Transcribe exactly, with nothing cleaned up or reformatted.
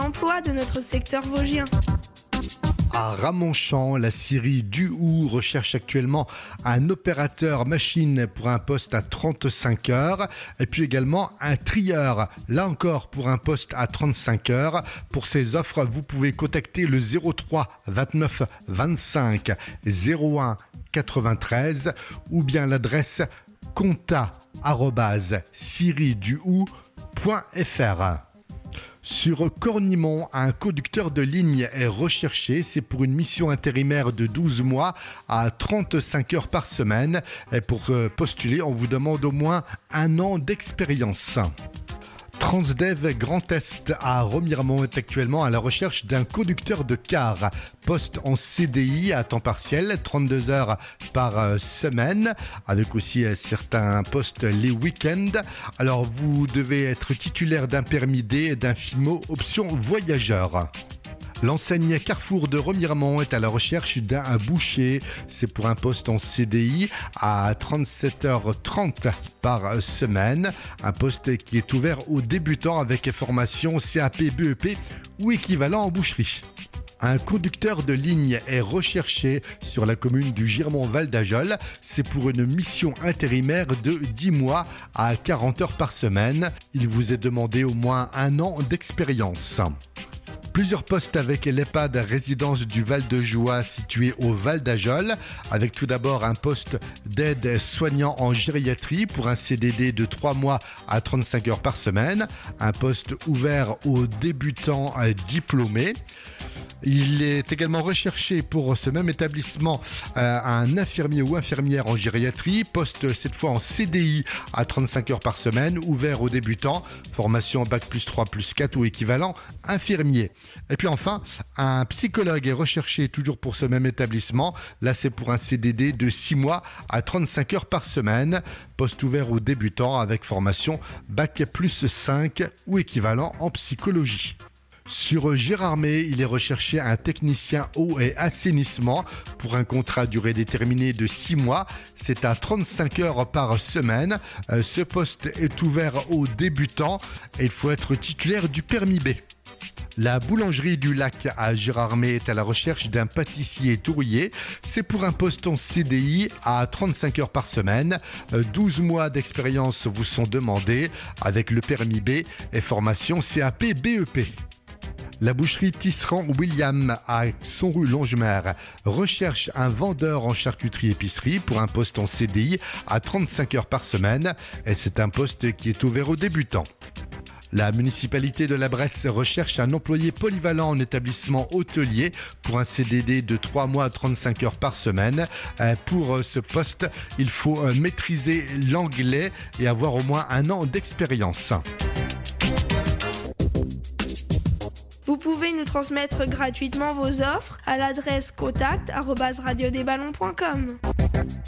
emploi de notre secteur vosgien. À Ramonchamp, la scierie Duhoux recherche actuellement un opérateur machine pour un poste à trente-cinq heures et puis également un trieur, là encore pour un poste à trente-cinq heures. Pour ces offres, vous pouvez contacter le zéro trois vingt-neuf vingt-cinq zéro un quatre-vingt-treize ou bien l'adresse compta arobase scierie duhoux point f r. Sur Cornimont, un conducteur de ligne est recherché. C'est pour une mission intérimaire de douze mois à trente-cinq heures par semaine. Et pour postuler, on vous demande au moins un an d'expérience. Transdev Grand Est à Remiremont est actuellement à la recherche d'un conducteur de car. Poste en C D I à temps partiel, trente-deux heures par semaine, avec aussi certains postes les week-ends. Alors vous devez être titulaire d'un permis D et d'un FIMO option voyageur. L'enseigne Carrefour de Remiremont est à la recherche d'un boucher. C'est pour un poste en C D I à trente-sept heures trente par semaine. Un poste qui est ouvert aux débutants avec formation C A P, B E P ou équivalent en boucherie. Un conducteur de ligne est recherché sur la commune du Girmont-Val d'Ajol. C'est pour une mission intérimaire de dix mois à quarante heures par semaine. Il vous est demandé au moins un an d'expérience. Plusieurs postes avec l'EHPAD résidence du Val de Joie situé au Val d'Ajol, avec tout d'abord un poste d'aide soignant en gériatrie pour un C D D de trois mois à trente-cinq heures par semaine, un poste ouvert aux débutants diplômés. Il est également recherché pour ce même établissement euh, un infirmier ou infirmière en gériatrie, poste cette fois en C D I à trente-cinq heures par semaine, ouvert aux débutants, formation bac plus trois plus quatre ou équivalent infirmier. Et puis enfin, un psychologue est recherché toujours pour ce même établissement. Là, c'est pour un C D D de six mois à trente-cinq heures par semaine, poste ouvert aux débutants avec formation bac plus cinq ou équivalent en psychologie. Sur Gérardmer, il est recherché un technicien eau et assainissement pour un contrat à durée déterminée de six mois. C'est à trente-cinq heures par semaine. Ce poste est ouvert aux débutants et il faut être titulaire du permis B. La boulangerie du Lac à Gérardmer est à la recherche d'un pâtissier tourrier. C'est pour un poste en C D I à trente-cinq heures par semaine. douze mois d'expérience vous sont demandés avec le permis B et formation C A P B E P. La boucherie Tisserand William à Sonru-Longemer recherche un vendeur en charcuterie-épicerie pour un poste en C D I à trente-cinq heures par semaine et c'est un poste qui est ouvert aux débutants. La municipalité de la Bresse recherche un employé polyvalent en établissement hôtelier pour un C D D de trois mois à trente-cinq heures par semaine. Pour ce poste, il faut maîtriser l'anglais et avoir au moins un an d'expérience. Vous pouvez nous transmettre gratuitement vos offres à l'adresse contact arobase radio des ballons point com.